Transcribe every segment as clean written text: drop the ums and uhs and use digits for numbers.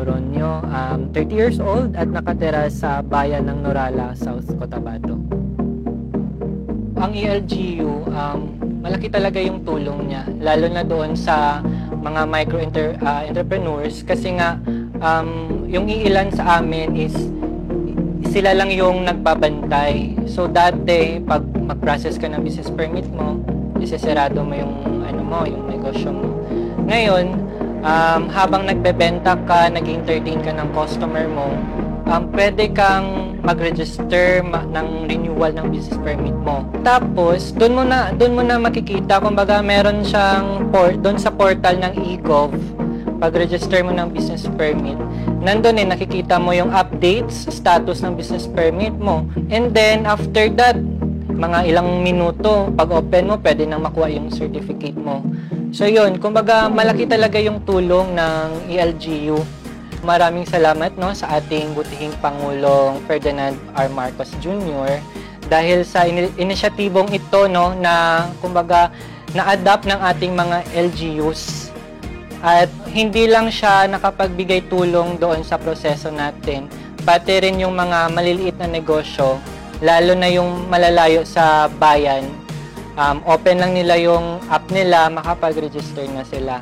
Coronio, 30 years old at nakatira sa bayan ng Norala, South Cotabato. Ang ELGU, malaki talaga yung tulong niya, lalo na doon sa mga entrepreneurs kasi nga yung iilan sa amin is sila lang yung nagbabantay. So dati pag mag-process ka ng business permit mo, isesarado mo yung yung negosyo mo. Ngayon, habang nagbebenta ka, nag-entertain ka ng customer mo, pwede kang mag-register ng renewal ng business permit mo. Tapos, doon mo na makikita, kumbaga meron siyang doon sa portal ng eGov, pag-register mo ng business permit, nandun nakikita mo yung updates, status ng business permit mo. And then, after that, mga ilang minuto, pag open mo, pwede nang makuha yung certificate mo. So yun, kumbaga malaki talaga yung tulong ng ELGU. Maraming salamat sa ating butihing Pangulong Ferdinand R. Marcos Jr. dahil sa inisyatibong ito na kumbaga na-adapt ng ating mga LGUs. At hindi lang siya nakapagbigay tulong doon sa proseso natin, pati rin yung mga maliliit na negosyo, lalo na yung malalayo sa bayan. Open lang nila yung app nila, makapag-register na sila.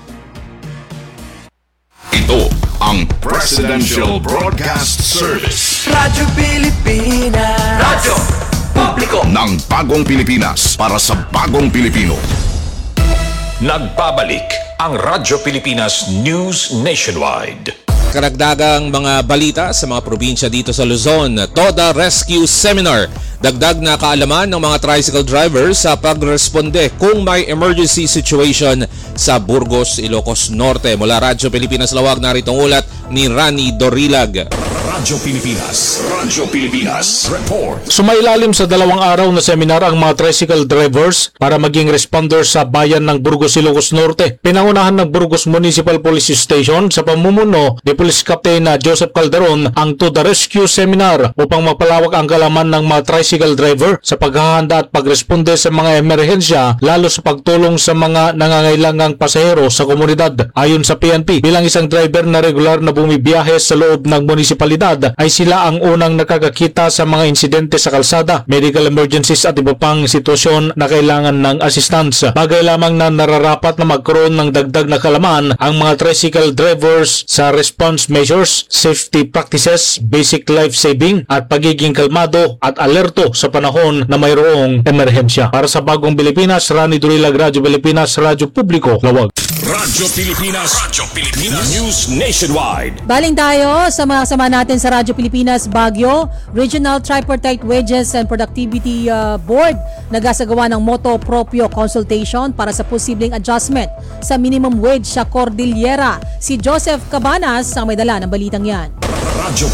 Ito ang Presidential Broadcast Service. Radyo Pilipinas. Radyo Publiko ng Bagong Pilipinas para sa Bagong Pilipino. Nagbabalik ang Radyo Pilipinas News Nationwide. Karagdagang mga balita sa mga probinsya dito sa Luzon. TODA Rescue Seminar. Dagdag na kaalaman ng mga tricycle drivers sa pagresponde kung may emergency situation sa Burgos, Ilocos Norte. Mula Radyo Pilipinas Lawag, narito ang ulat ni Rani Dorilag. Radyo Pilipinas Report. Sumailalim sa 2 araw na seminar ang mga tricycle drivers para maging responders sa bayan ng Burgos, Ilocos Norte. Pinangunahan ng Burgos Municipal Police Station sa pamumuno ni Police Captain Joseph Calderon ang TODA Rescue Seminar upang mapalawak ang kalaman ng mga tricycle driver sa paghahanda at pagresponde sa mga emerhensya, lalo sa pagtulong sa mga nangangailangang pasahero sa komunidad. Ayon sa PNP, bilang isang driver na regular na bumibiyahe sa loob ng munisipalidad, ay sila ang unang nakakakita sa mga insidente sa kalsada, medical emergencies at iba pang sitwasyon na kailangan ng assistance. Bagay lamang na nararapat na magkaroon ng dagdag na kalaman ang mga tricycle drivers sa response measures, safety practices, basic life saving at pagiging kalmado at alerto sa panahon na mayroong emerhensya. Para sa Bagong Pilipinas, Rani Dorilag, Radyo Pilipinas, Radyo Publiko, Lawag. Radyo Pilipinas News Nationwide. Baling tayo sa mga kasama natin sa Radyo Pilipinas Baguio. Regional Tripartite Wages and Productivity Board nagasagawa ng moto proprio consultation para sa posibleng adjustment sa minimum wage sa Cordillera. Si Joseph Cabanas ang may dala ng balitang yan. Radyo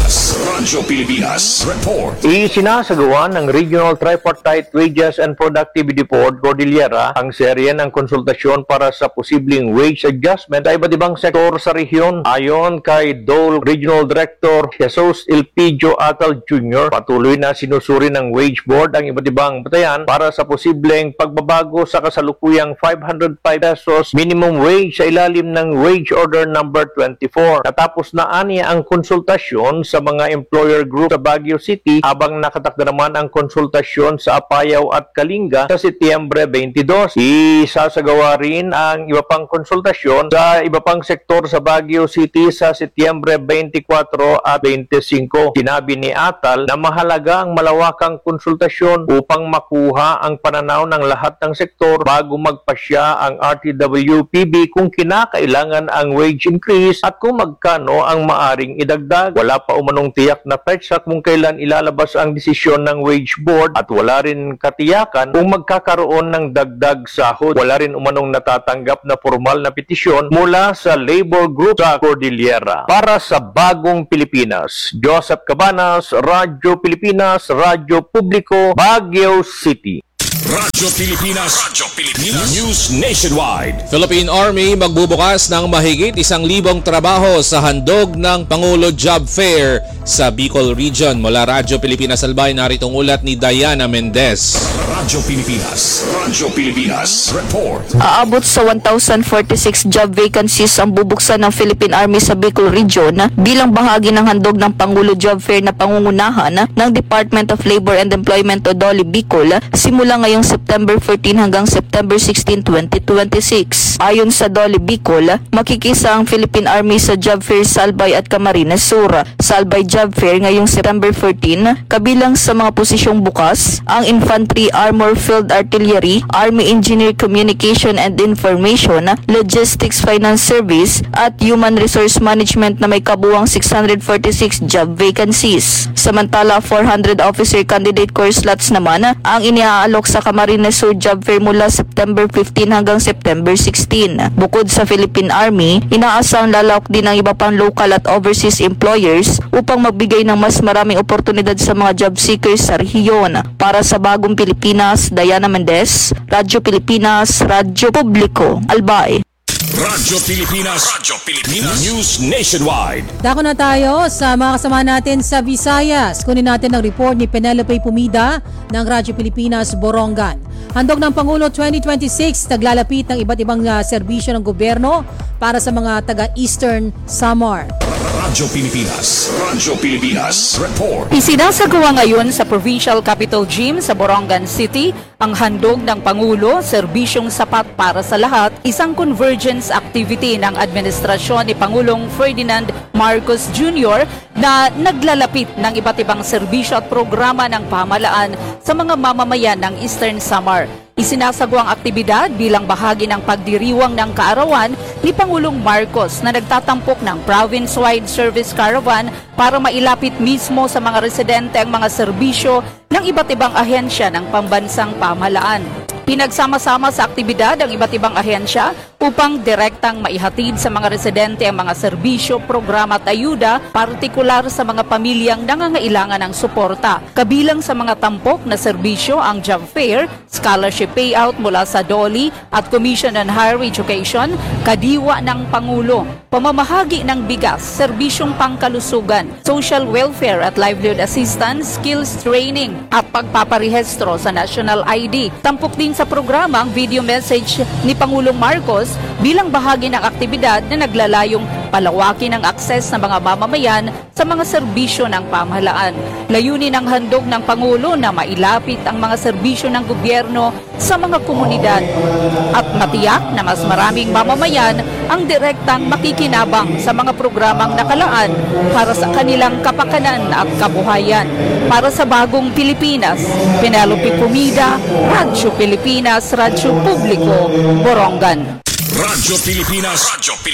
Pilipinas Report. Isinasagawa ng Regional Tripartite Wages and Productivity Board Cordillera ang serye ng konsultasyon para sa posibleng wage adjustment sa iba't ibang sektor sa rehiyon. Ayon kay Dole Regional Director Jesus Elpidio Atal Jr., patuloy na sinusuri ng Wage Board ang iba't ibang batayan para sa posibleng pagbabago sa kasalukuyang 505 pesos minimum wage sa ilalim ng Wage Order Number 24. Natapos na aniya ang konsultasyon sa mga employer group sa Baguio City, habang nakatakda naman ang konsultasyon sa Apayao at Kalinga sa Setyembre 22. Isasagawa rin ang iba pang konsultasyon sa iba pang sektor sa Baguio City sa Setyembre 24 at 25. Sinabi ni Atal na mahalaga ang malawakang konsultasyon upang makuha ang pananaw ng lahat ng sektor bago magpasya ang RTWPB kung kinakailangan ang wage increase at kung magkano ang maaring idagdag. Wala pa umanong tiyak na petsa kung kailan ilalabas ang desisyon ng Wage Board at wala rin katiyakan kung magkakaroon ng dagdag sahod. Wala rin umanong natatanggap na formal na petisyon mula sa labor group sa Cordillera. Para sa Bagong Pilipinas, Joseph Cabanas, Radyo Pilipinas, Radyo Publiko, Baguio City. Radyo Pilipinas News Nationwide. Philippine Army magbubukas ng mahigit 1,000 trabaho sa handog ng Pangulo Job Fair sa Bicol Region. Mula Radyo Pilipinas Albay, narito ang ulat ni Diana Mendez. Radyo Pilipinas Report. Aabot sa 1,046 job vacancies ang bubuksan ng Philippine Army sa Bicol Region bilang bahagi ng handog ng Pangulo Job Fair na pangungunahan ng Department of Labor and Employment o DOLE Bicol simula ngayong September 14 hanggang September 16, 2026. Ayon sa DOLE Bicol, makikisa ang Philippine Army sa Job Fair sa Albay at Camarines Sur. Sa Albay Job Fair ngayong September 14, kabilang sa mga posisyong bukas, ang Infantry, Armor, Field Artillery, Army Engineer Communication and Information, Logistics Finance Service at Human Resource Management na may kabuuang 646 job vacancies. Samantala, 400 officer candidate course slots naman ang iniaalok sa Camarines Sur Job Fair mula September 15 hanggang September 16. Bukod sa Philippine Army, inaasang lalawak din ang iba pang local at overseas employers upang magbigay ng mas maraming oportunidad sa mga job seekers sa rehiyon. Para sa Bagong Pilipinas, Diana Mendez, Radyo Pilipinas, Radyo Publiko, Albay. Radyo Pilipinas News Nationwide. Dako na tayo sa mga kasama natin sa Visayas. Kunin natin ang report ni Penelope Pumida ng Radyo Pilipinas, Borongan. Handog ng Pangulo 2026, naglalapit ng iba't ibang serbisyo ng gobyerno para sa mga taga-Eastern Samar. Radyo Pilipinas Report. Isinasagawa ngayon sa Provincial Capital Gym sa Borongan City ang handog ng Pangulo, serbisyong sapat para sa lahat, isang convergence activity ng administrasyon ni Pangulong Ferdinand Marcos Jr. na naglalapit ng iba't ibang serbisyo at programa ng pamahalaan sa mga mamamayan ng Eastern Samar. Isinasagawa ang aktibidad bilang bahagi ng pagdiriwang ng kaarawan ni Pangulong Marcos na nagtatampok ng province-wide service caravan para mailapit mismo sa mga residente ang mga serbisyo ng iba't ibang ahensya ng pambansang pamahalaan. Pinagsama-sama sa aktibidad ang iba't ibang ahensya upang direktang maihatid sa mga residente ang mga serbisyo, programa at ayuda, partikular sa mga pamilyang nangangailangan ng suporta. Kabilang sa mga tampok na serbisyo ang job fair, scholarship payout mula sa DOLE at Commission on Higher Education, kadiwa ng Pangulo, pamamahagi ng bigas, serbisyong pangkalusugan, social welfare at livelihood assistance, skills training at pagpaparehistro sa National ID. Tampok din sa programa ang video message ni Pangulong Marcos bilang bahagi ng aktibidad na naglalayong palawakin ang akses ng mga mamamayan sa mga serbisyo ng pamahalaan. Layunin ng handog ng Pangulo na mailapit ang mga serbisyo ng gobyerno sa mga komunidad at matiyak na mas maraming mamamayan ang direktang makikinabang sa mga programang nakalaan para sa kanilang kapakanan at kabuhayan. Para sa Bagong Pilipinas, Penelope Pumida, Radyo Pilipinas, Radyo Publiko, Borongan. Radyo Pilipinas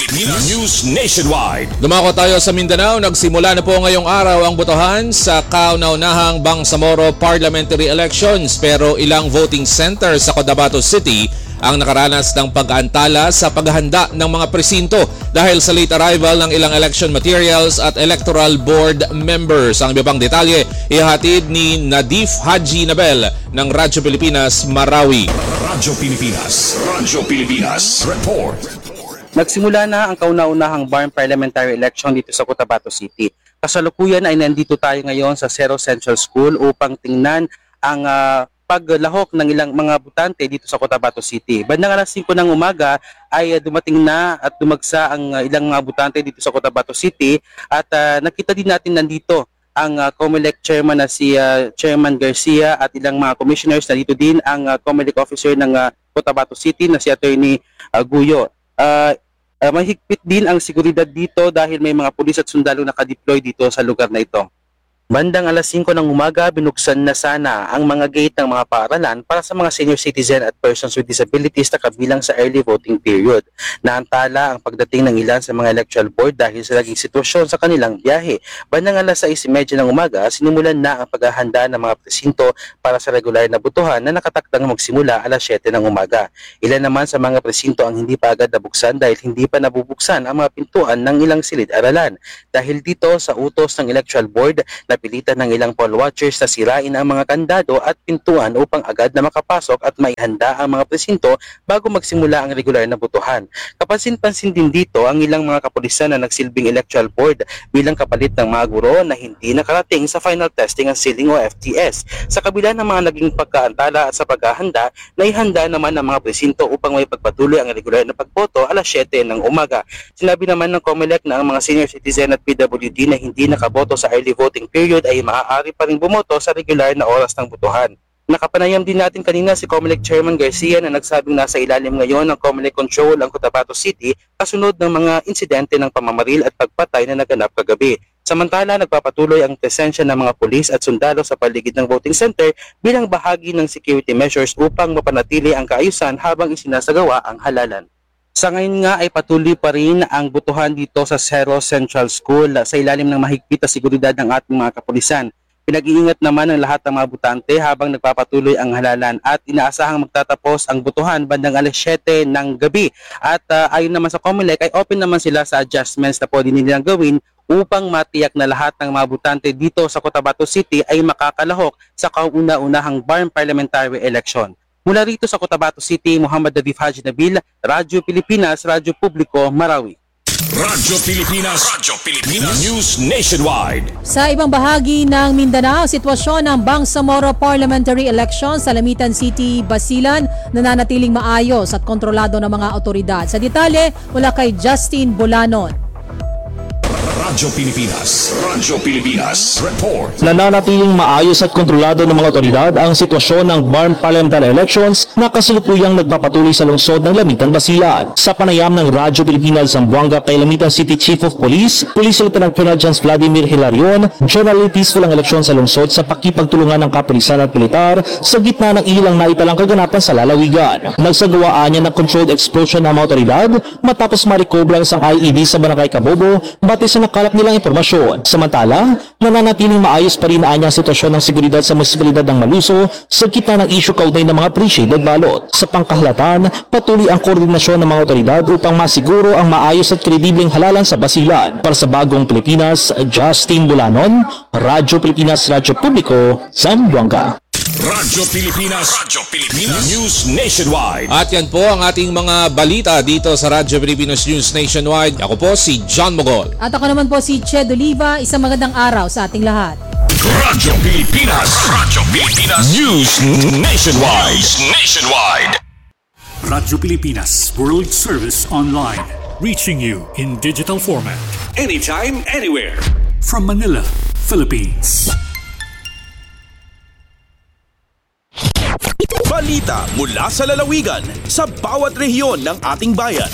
News Nationwide. Dumako tayo sa Mindanao. Nagsimula na po ngayong araw ang botohan sa kauna-unahang Bangsamoro Parliamentary Elections, pero ilang voting centers sa Cotabato City ang nakaranas ng pag-aantala sa paghahanda ng mga presinto dahil sa late arrival ng ilang election materials at electoral board members. Ang iba pang detalye ihatid ni Nadif Haji Nabel ng Radyo Pilipinas, Marawi. Radyo Pilipinas Report. Nagsimula na ang kauna-unahang BARM parliamentary election dito sa Cotabato City. Kasalukuyan ay nandito tayo ngayon sa Cerro Central School upang tingnan ang paglahok ng ilang mga botante dito sa Cotabato City. Bandang alas 5 ng umaga ay dumating na at dumagsa ang ilang mga botante dito sa Cotabato City at nakita din natin nandito ang COMELEC chairman na si Chairman Garcia at ilang mga commissioners. Nandito din ang COMELEC officer ng Cotabato City na si Attorney Guyo. Mahigpit din ang seguridad dito dahil may mga pulis at sundalo nakadeploy dito sa lugar na ito. Bandang alas 5 ng umaga, binuksan na sana ang mga gate ng mga paaralan para sa mga senior citizen at persons with disabilities na kabilang sa early voting period. Naantala ang pagdating ng ilan sa mga electoral board dahil sa naging sitwasyon sa kanilang biyahe. Bandang alas 6:30 ng umaga, sinimulan na ang paghahanda ng mga presinto para sa regular na botohan na nakatakdang magsimula alas 7 ng umaga. Ilan naman sa mga presinto ang hindi pa agad nabuksan dahil hindi pa nabubuksan ang mga pintuan ng ilang silid-aralan. Dahil dito sa utos ng electoral board na napilitan ng ilang poll watchers na sirain ang mga kandado at pintuan upang agad na makapasok at maihanda ang mga presinto bago magsimula ang regular na botohan. Kapansin-pansin din dito ang ilang mga kapulisan na nagsilbing electoral board bilang kapalit ng mga guro na hindi nakarating sa final testing ang sealing o FTS. Sa kabila ng mga naging pagkaantala at sa paghahanda, naihanda naman ang mga presinto upang may pagpatuloy ang regular na pagboto alas 7 ng umaga. Sinabi naman ng COMELEC na ang mga senior citizen at PWD na hindi nakaboto sa early voting period ay maaari pa rin bumoto sa regular na oras ng botohan. Nakapanayam din natin kanina si COMELEC Chairman Garcia na nagsabing nasa ilalim ngayon ng COMELEC control ang Cotabato City kasunod ng mga insidente ng pamamaril at pagpatay na naganap kagabi. Samantala, nagpapatuloy ang presensya ng mga pulis at sundalo sa paligid ng voting center bilang bahagi ng security measures upang mapanatili ang kaayusan habang isinasagawa ang halalan. Sa ngayon nga ay patuloy pa rin ang botohan dito sa Cerro Central School sa ilalim ng mahigpit na seguridad ng ating mga kapulisan. Pinag-iingat naman ng lahat ng mga botante habang nagpapatuloy ang halalan at inaasahang magtatapos ang botohan bandang alas 7 ng gabi. At ayon naman sa COMELEC ay open naman sila sa adjustments na pwede nilang gawin upang matiyak na lahat ng mga botante dito sa Cotabato City ay makakalahok sa kauna-unahang BARM parliamentary election. Mula rito sa Cotabato City, Muhammad Dadif Haji Nabil, Radyo Pilipinas, Radyo Publiko, Marawi. Radyo Pilipinas, News Nationwide. Sa ibang bahagi ng Mindanao, sitwasyon ng Bangsamoro Parliamentary Election sa Lamitan City, Basilan, nananatiling maayos at kontrolado ng mga otoridad. Sa detalye, mula kay Justin Bolanon. Radyo Pilipinas, report. Nananatiling maayos at kontrolado ng mga otoridad ang sitwasyon ng BARM Parliamentary Elections na kasalukuyang nagpapatuloy sa lungsod ng Lamitan, Basilan. Sa panayam ng Radyo Pilipinas Zamboanga kay Lamitan City Chief of Police, Police Lieutenant Colonel Jans Vladimir Hilarion, generally peaceful ang eleksyon sa lungsod sa pakipagtulungan ng kapulisan at militar sa gitna ng ilang naitalang kaganapan sa lalawigan. Nagsagawaan niya ng controlled explosion ng mga otoridad matapos marikobra ang isang IED sa Barangay Kabobo batay sa nakalap nilang impormasyon. Samantala, nananatiling maayos pa rin ang sitwasyon ng seguridad sa munisipalidad ng Maluso sa gitna ng issue kaugnay ng mga pre-shaded ballot. Sa pangkahalatan, patuloy ang koordinasyon ng mga otoridad upang masiguro ang maayos at kredibleng halalan sa Basilan. Para sa Bagong Pilipinas, Justin Bolanon, Radyo Pilipinas, Radyo Publiko, Zamboanga. Radyo Pilipinas, News Nationwide. At yan po ang ating mga balita dito sa Radyo Pilipinas News Nationwide. Ako po si John Mogol. At ako naman po si Ched Oliva. Isang magandang araw sa ating lahat. Radyo Pilipinas, News Nationwide. Radyo Pilipinas World Service Online, reaching you in digital format. Anytime, anywhere. From Manila, Philippines. Balita mula sa lalawigan sa bawat rehiyon ng ating bayan.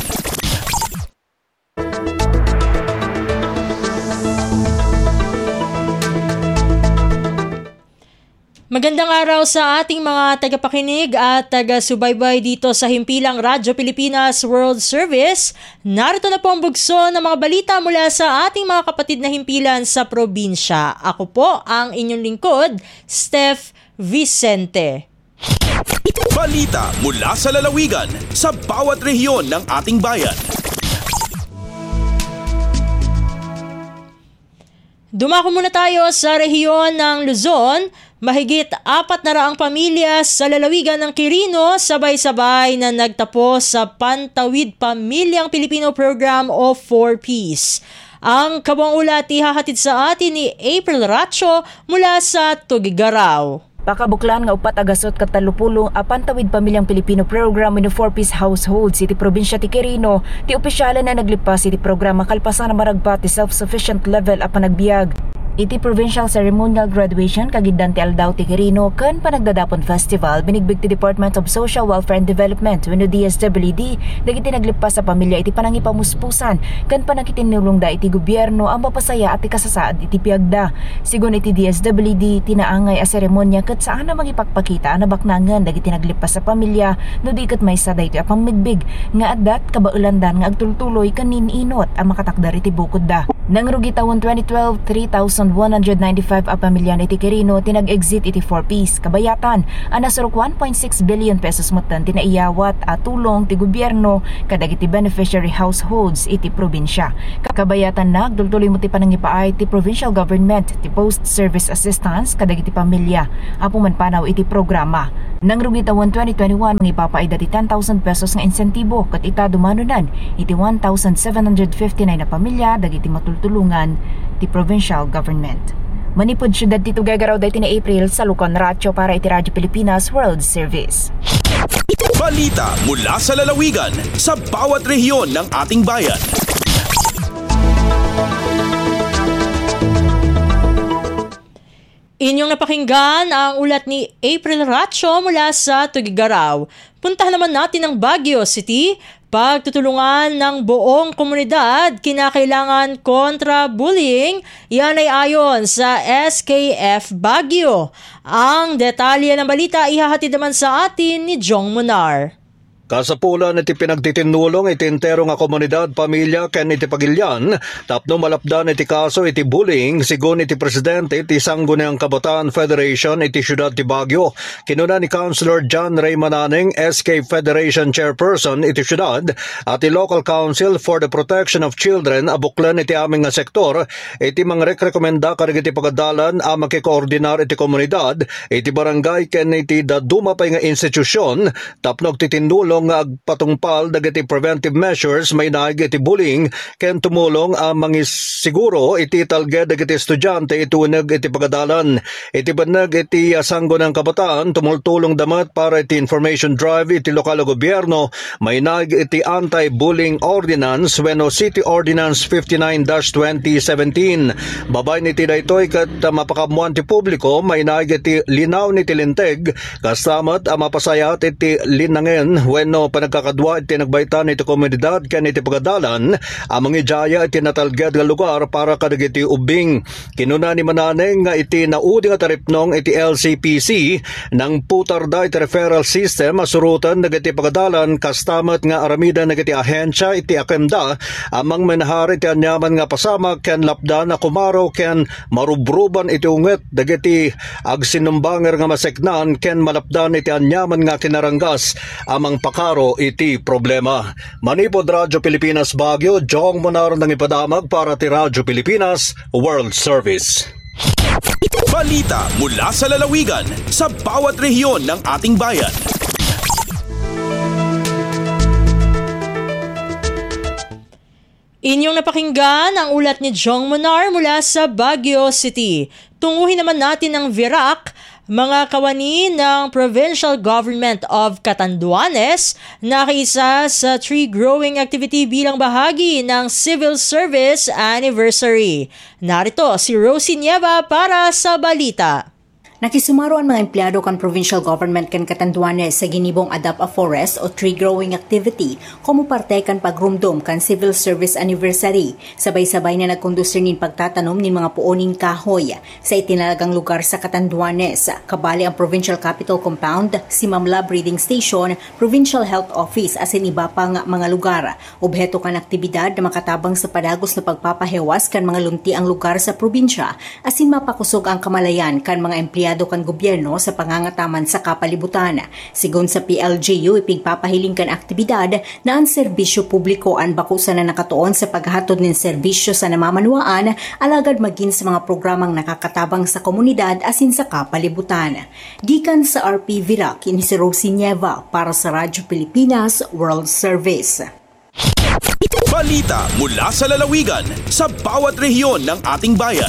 Magandang araw sa ating mga tagapakinig at taga-subaybay dito sa himpilang Radyo Pilipinas World Service. Narito na po ang bugso ng mga balita mula sa ating mga kapatid na himpilan sa probinsya. Ako po ang inyong lingkod, Steph Vicente. Balita mula sa lalawigan sa bawat rehiyon ng ating bayan. Dumako muna tayo sa rehiyon ng Luzon. Mahigit 400 pamilya sa lalawigan ng Quirino sabay-sabay na nagtapos sa Pantawid Pamilyang Pilipino Program of 4Ps. Ang kabuang ulat ihahatid sa atin ni April Racho mula sa Tugigaraw. Pakabuklan nga 4 agasot katalupulo a Pantawid Pamilyang Pilipino Program in the 4Ps Household City Probinsya ti Quirino, ti opisyala na naglipas iti programa kalpasan na maragpat ti self-sufficient level a panagbiag. Iti provincial ceremonial graduation kagiddan ti Aldao ti Quirino ken panagdadapon festival binigbig ti Department of Social Welfare and Development wenno DSWD dagiti naglipas sa pamilya iti panangipamuspusan ken panangitinulongda iti gobyerno ang mapasaya at ikasasaad iti piagda. Sigon iti DSWD tinaangay a seremonya ket saan na magipakpakita na baknangan dagiti naglipas sa pamilya no di ket maysa daytoy a pamigbig nga addat kabaulandan nga agtultuloy ken nininot ang makatakder iti bukod da. Nang rugitawan 2012, 3,195 a pamilya iti Quirino tinag-exit iti 4Ps. Kabayatan, anasurok 1.6 billion pesos matan tinaiyawat at tulong ti gobyerno kadag iti beneficiary households iti probinsya. Kabayatan nagdultuloy mo ti panangipaay ti provincial government ti post-service assistance kadag iti pamilya. Apo man panaw iti programa. Nang rugitawan 2021, mangipapaida ti 10,000 pesos nga insentibo kat ita dumanunan iti 1,759 na pamilya dagiti matultulungan ti provincial government. Manipod syudad ti Tuguegarao daytoy na April sa Lucon Ratio para iti Radyo Pilipinas World Service. Balita mula sa lalawigan sa bawat rehiyon ng ating bayan. Inyong napakinggan ang ulat ni April Ratio mula sa Tuguegarao. Puntahan naman natin ang Baguio City. Pagtutulungan ng buong komunidad, kinakailangan kontra bullying. Yan ay ayon sa SKF Baguio. Ang detalye ng balita ihahatid naman sa atin ni Jong Munar. Kasapulan iti pinagtitinulong iti entero nga komunidad pamilya ken iti pagilyan tapno malapdan iti kaso iti bullying sigon iti presidente iti Sangguniang Kabataan Federation iti siyudad ti Baguio. Kinuna ni Councilor John Ray Mananeng, SK Federation Chairperson iti siyudad at iti Local Council for the Protection of Children abuklan iti aming nga sektor iti mangrekomenda kadag iti pagadalan amang kikoordinar iti komunidad iti barangay ken iti daduma pay nga institusyon tapno titinulong nga agpatungpal dagiti preventive measures may naig iti bullying ken tumulong amang siguro iti talged dagiti estudyante ituneg iti pagadalan. Iti banag iti Sangguniang Kabataan tumultulong damat para iti information drive iti lokal gobyerno may naig iti anti-bullying ordinance wenno City Ordinance 59-2017. Babay niti daytoy ket mapakamuan ti publiko may naig iti linaw niti linteg kastamat a mapasayat iti linangen wenno panagkakadwa iti nagbaitan iti komunidad ken iti pagadalan amang ijaya iti natalged nga lugar para kadag iti ubing. Kinuna ni Mananeng nga iti naudi nga taripnong iti LCPC nang putarda iti referral system asurutan dagiti pagadalan kastamat nga aramida nagiti ahensya iti akemda amang manahari iti anyaman nga pasama ken lapda na kumaro ken marubruban iti unget dagiti agsinumbanger nga maseknan ken malapdan iti anyaman nga kinaranggas amang pakaro iti problema. Manipod Radyo Pilipinas Baguio, Jong Monar nang ipadamag para ti Radyo Pilipinas World Service. Balita mula sa lalawigan sa bawat rehiyon ng ating bayan. Inyong napakinggan ang ulat ni Jong Monar mula sa Baguio City. Tunguhin naman natin ang Virac. Mga kawani ng Provincial Government of Catanduanes nakiisa sa tree growing activity bilang bahagi ng Civil Service Anniversary. Narito si Rosie Nieva para sa balita. Nakisumaro ang mga empleyado kan Provincial Government kan Catanduanes sa ginibong Adapt a Forest o Tree Growing Activity como parte kan pagrumdom kan Civil Service Anniversary. Sabay-sabay na nagkondusir nin pagtatanom nin mga puoning kahoy sa itinalagang lugar sa Catanduanes. Kabali ang Provincial Capital Compound, Simamla Breeding Station, Provincial Health Office asin iba pang mga lugar. Obheto kan aktibidad na makatabang sa padagos na pagpapahewas kan mga lunti ang lugar sa probinsya asin mapakusog ang kamalayan kan mga empleyado kan gobyerno sa pangangataman sa kapalibutan. Sigon sa PLGU, ipigpapahiling kan aktibidad na ang serbisyo publiko ang bakusan na nakatuon sa paghatod ng serbisyo sa namamanuaan alagad maging sa mga programang nakakatabang sa komunidad asin sa kapalibutan. Gikan sa RP Virac, ini si Rosie Nieva para sa Radyo Pilipinas World Service. Balita mula sa lalawigan sa bawat rehiyon ng ating bayan.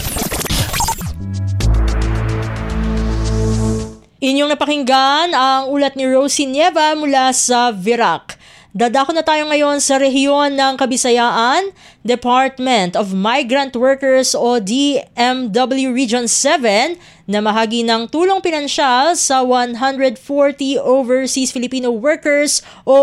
Inyong napakinggan ang ulat ni Rosie Nieva mula sa Virac. Dadako na tayo ngayon sa rehiyon ng Kabisayaan. Department of Migrant Workers o DMW Region 7 na mahagi ng tulong pinansyal sa 140 overseas Filipino workers o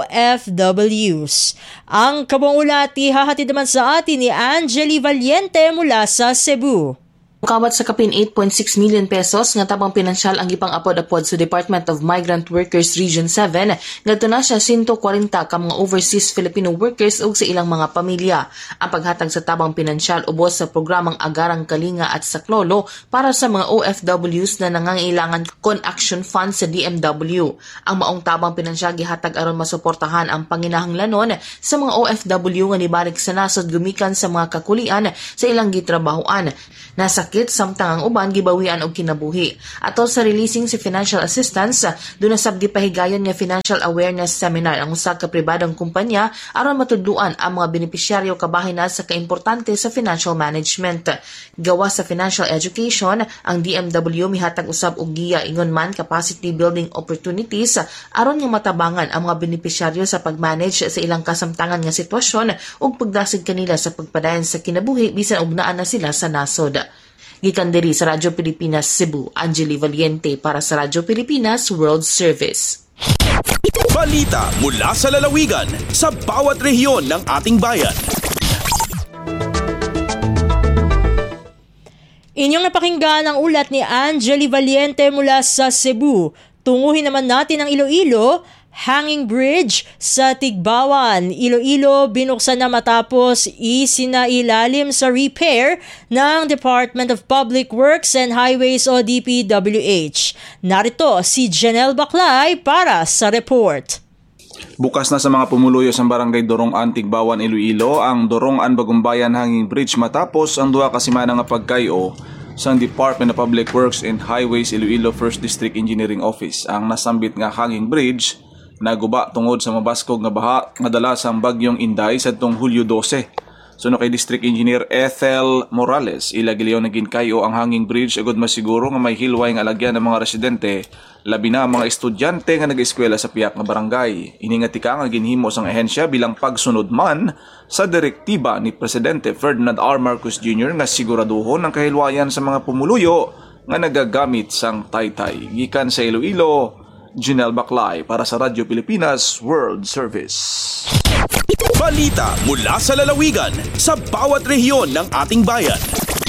OFWs. Ang kabuong ulat ihahatid naman sa atin ni Angeli Valiente mula sa Cebu. Kawat sa kapin 8.6 million pesos nga tabang pinansyal ang gipang apod-apod sa Department of Migrant Workers Region 7 ngadto na siya 140 ka mga overseas Filipino workers ug sa ilang mga pamilya. Ang paghatag sa tabang pinansyal ubos sa programang Agarang Kalinga at Saklolo para sa mga OFWs na nangangailangan kon action fund sa DMW. Ang maong tabang pinansyal gihatag aron masuportahan ang panginahanglanon sa mga OFW nga nibalik sa nasod gumikan sa mga kakulian sa ilang gitrabahoan. Nasakit samtang ang uban gibawian og kinabuhi. Atol sa releasing si financial assistance, doon na sab gipahigayon nga financial awareness seminar ang usa ka pribadong kumpanya aron matudluan ang mga benepisyaryo kabahin sa kaimportante sa financial management. Gawa sa financial education, ang DMW mihatag usab og giya ingon man capacity building opportunities aron nga matabangan ang mga benepisyaryo sa pagmanage sa ilang kasamtangan nga sitwasyon ug pagdasig kanila sa pagpadayon sa kinabuhi bisan og naa na sila sa nasod. Gikan diri sa Radyo Pilipinas Cebu, Angeli Valiente para sa Radyo Pilipinas World Service. Balita mula sa lalawigan sa bawat rehiyon ng ating bayan. Inyong napakinggan ang ulat ni Angeli Valiente mula sa Cebu. Tunguhin naman natin ang Iloilo. Hanging Bridge sa Tigbawan, Iloilo binuksan na matapos isinailalim sa repair ng Department of Public Works and Highways o DPWH. Narito si Janelle Baclay para sa report. Bukas na sa mga pumuluyo sa barangay Dorongan, Tigbawan, Iloilo ang Dorongan Bagumbayan Hanging Bridge matapos ang duha ka semana nga pagkayo sa Department of Public Works and Highways Iloilo 1st District Engineering Office. Ang nasambit nga hanging bridge naguba tungod sa mabaskog nga baha nga dala sa bagyong Inday sadtong Hulyo 12. Suno kay District Engineer Ethel Morales, ilagiliw na ginkayo ang hanging bridge agud masiguro nga may hilway nga alagyan ng mga residente, labi na mga estudyante nga nag-eskwela sa piyak nga barangay. Iningatika nga ginhimo sang ahensya bilang pagsunod man sa direktiba ni Presidente Ferdinand R. Marcos Jr. nga siguraduhon ang kahilwayan sa mga pumuluyo nga nagagamit sang taytay. Gikan sa Iloilo, Janelle Baclay para sa Radyo Pilipinas World Service. Balita mula sa lalawigan sa bawat rehiyon ng ating bayan.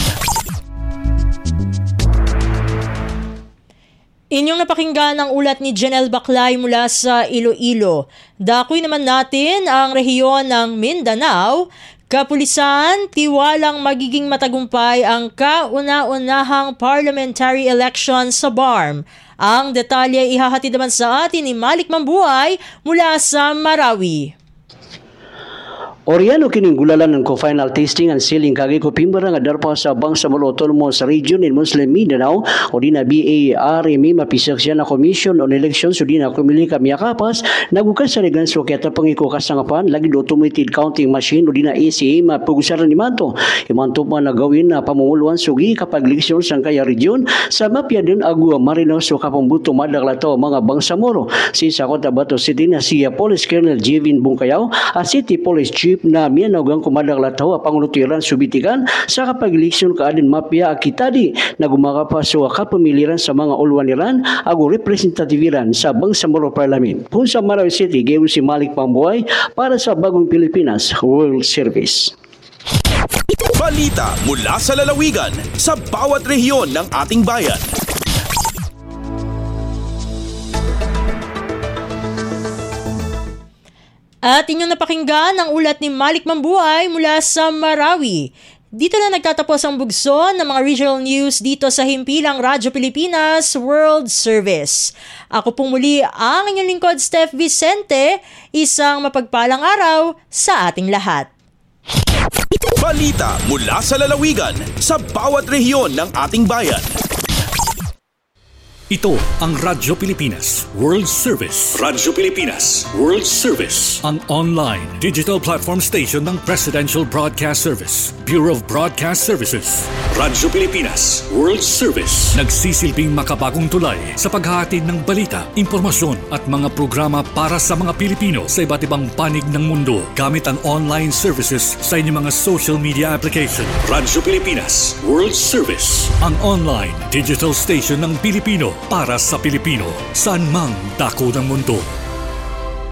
Inyong napakinggan ang ulat ni Janelle Baclay mula sa Iloilo. Dakoy naman natin ang rehiyon ng Mindanao. Kapulisan, tiwalang magiging matagumpay ang kauna-unahang parliamentary election sa BARM. Ang detalye ihahatid naman sa atin ni Malik Mambuhay mula sa Marawi. Oriano kining gulalan ng co-final tasting and sealing kagi ko pimbara nga darpa sa Bangsamoro Autonomous Region in Muslim Mindanao o di na BARMI mapisak siya na Commission on Elections o di na kumili kami akapas nagukas sa regan so kaya pangikukas nga pan lagi do automated counting machine o di na ECA mapugusaran ni Manto imanto pa na gawin na pamumuluan sugi kapag eleksyon sang kaya region sa mapya din agua marino so kapambuto madaglato mga Bangsamoro si Cotabato City na siya Police Colonel Jevin Bungkayaw at City Police Chief na miyanawgang kumadaglato pangulutiran subitikan sa kapag-eleksyon kaadin mapya akitadi na gumakapaso kapamiliran sa mga ulwaniran ago representativiran sa Bangsamoro Parliament. Kung sa Marawi City, gayon si Malik Pambuhay para sa Bagong Pilipinas World Service. Balita mula sa lalawigan sa bawat rehiyon ng ating bayan. At inyong napakinggan ang ulat ni Malik Mambuhay mula sa Marawi. Dito na nagtatapos ang bugso ng mga regional news dito sa himpilang Radyo Pilipinas World Service. Ako pong muli ang inyong lingkod Steph Vicente, isang mapagpalang araw sa ating lahat. Balita mula sa lalawigan sa bawat rehiyon ng ating bayan. Ito ang Radyo Pilipinas World Service. Radyo Pilipinas World Service. Ang online digital platform station ng Presidential Broadcast Service, Bureau of Broadcast Services. Radyo Pilipinas World Service. Nagsisilbing makabagong tulay sa paghahatid ng balita, impormasyon at mga programa para sa mga Pilipino sa iba't ibang panig ng mundo gamit ang online services sa inyong mga social media application. Radyo Pilipinas World Service. Ang online digital station ng Pilipino para sa Pilipino, saan mang dako ng mundo.